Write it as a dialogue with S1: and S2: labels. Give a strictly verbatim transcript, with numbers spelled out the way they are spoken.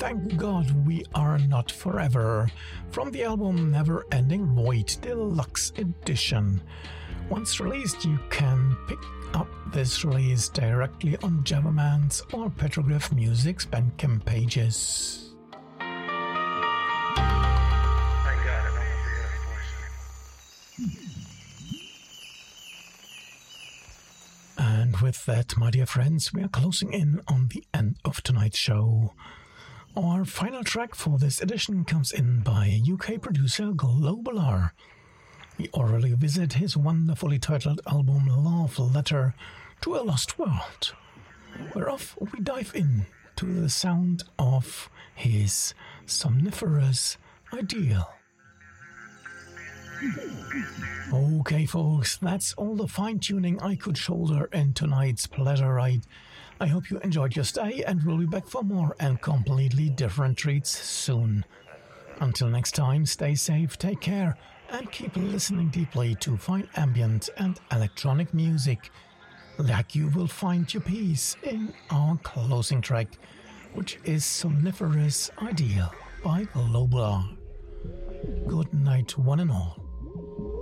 S1: Thank God We Are Not Forever from the album Never Ending Void Deluxe Edition. Once released, you can pick up this release directly on Javaman's or Petroglyph Music's Bandcamp pages. And with that, my dear friends, we are closing in on the end of tonight's show. Our final track for this edition comes in by U K producer Globalar. We orally visit his wonderfully titled album Love Letter to a Lost World, whereof we dive in to the sound of his somniferous ideal. Okay, folks, that's all the fine-tuning I could shoulder in tonight's pleasure ride. I hope you enjoyed your stay, and we'll be back for more and completely different treats soon. Until next time, stay safe, take care, and keep listening deeply to fine ambient and electronic music, like you will find your peace in our closing track, which is Somniferous Ideal by Globalar. Good night, one and all.